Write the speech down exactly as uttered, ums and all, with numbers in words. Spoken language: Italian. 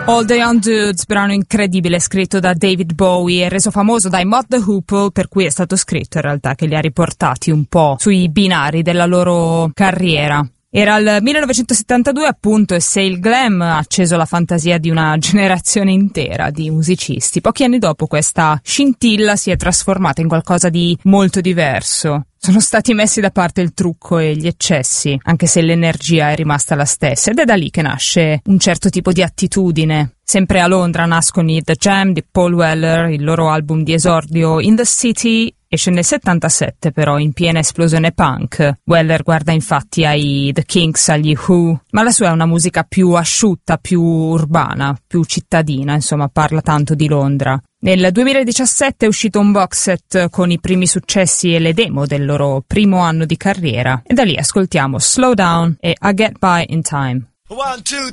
All the Young Dudes, brano incredibile scritto da David Bowie e reso famoso dai Mott the Hoople, per cui è stato scritto in realtà che li ha riportati un po' sui binari della loro carriera. Era il millenovecentosettantadue appunto, e se il glam ha acceso la fantasia di una generazione intera di musicisti, pochi anni dopo questa scintilla si è trasformata in qualcosa di molto diverso. Sono stati messi da parte il trucco e gli eccessi, anche se l'energia è rimasta la stessa, ed è da lì che nasce un certo tipo di attitudine. Sempre a Londra nascono i The Jam di Paul Weller, il loro album di esordio In the City esce nel settantasette, però in piena esplosione punk. Weller guarda infatti ai The Kinks, agli Who, ma la sua è una musica più asciutta, più urbana, più cittadina, insomma parla tanto di Londra. Nel duemiladiciassette è uscito un box set con i primi successi e le demo del loro primo anno di carriera, e da lì ascoltiamo Slow Down e I Get By in Time. One, two,